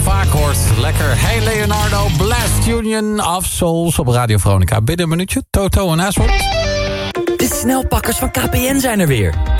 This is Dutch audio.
vaak hoort. Lekker. Hey Leonardo, Blast Union of Souls op Radio Veronica. Binnen een minuutje, Toto en Asphalt. De snelpakkers van KPN zijn er weer.